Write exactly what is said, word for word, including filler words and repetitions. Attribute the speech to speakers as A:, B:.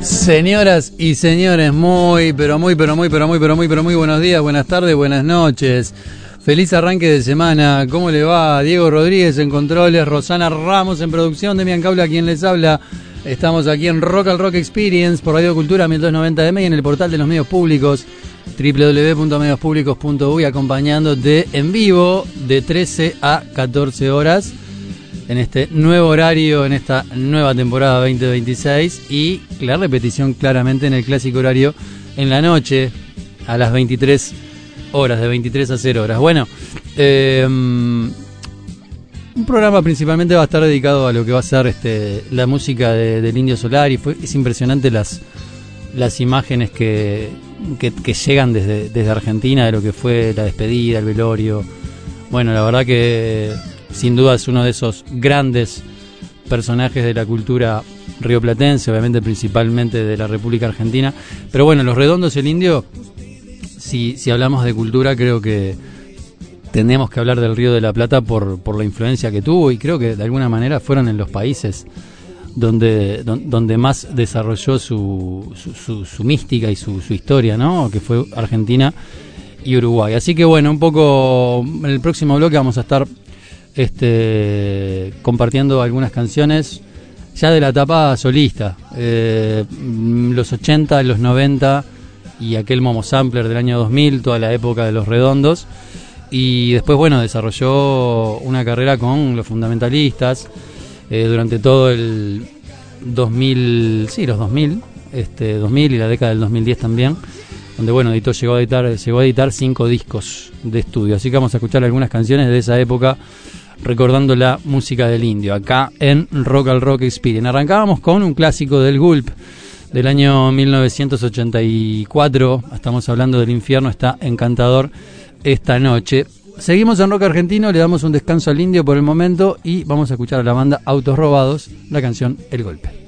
A: Señoras y señores, muy, pero muy, pero muy, pero muy, pero muy, pero muy buenos días, buenas tardes, buenas noches. Feliz arranque de semana. ¿Cómo le va? Diego Rodríguez en controles, Rosana Ramos en producción, Demian Caula quien les habla. Estamos aquí en Rock al Rock Experience por Radio Cultura mil doscientos noventa eme y en el portal de los medios públicos doble u doble u doble u punto medios públicos punto u y acompañándote en vivo de trece a catorce horas en este nuevo horario, en esta nueva temporada veinte veintiséis, y la repetición claramente en el clásico horario en la noche a las veintitrés horas, de veintitrés a cero horas. Bueno, eh, un programa principalmente va a estar dedicado a lo que va a ser este, la música de, del Indio Solari. Fue, es impresionante las, las imágenes que, que, que llegan desde, desde Argentina de lo que fue la despedida, el velorio. Bueno, la verdad que sin duda es uno de esos grandes personajes de la cultura rioplatense, obviamente principalmente de la República Argentina. Pero bueno, Los Redondos, el Indio, si, si hablamos de cultura, creo que tenemos que hablar del Río de la Plata por, por la influencia que tuvo, y creo que de alguna manera fueron en los países donde, don, donde más desarrolló su, su, su, su mística y su, su historia, ¿no? Que fue Argentina y Uruguay. Así que bueno, un poco en el próximo bloque vamos a estar Este, compartiendo algunas canciones ya de la etapa solista, eh, los ochenta, los noventa y aquel Momo Sampler del año dos mil, toda la época de Los Redondos, y después bueno, desarrolló una carrera con Los Fundamentalistas eh, durante todo el dos mil, sí, los dos mil, este, dos mil y la década del dos mil diez también, donde bueno, editó, llegó a editar, llegó a editar cinco discos de estudio. Así que vamos a escuchar algunas canciones de esa época, recordando la música del Indio, acá en Rock al Rock Experience. Arrancábamos con un clásico del Gulp del año mil novecientos ochenta y cuatro. Estamos hablando del infierno, está encantador esta noche. Seguimos en Rock Argentino, le damos un descanso al Indio por el momento y vamos a escuchar a la banda Autos Robados, la canción El Golpe.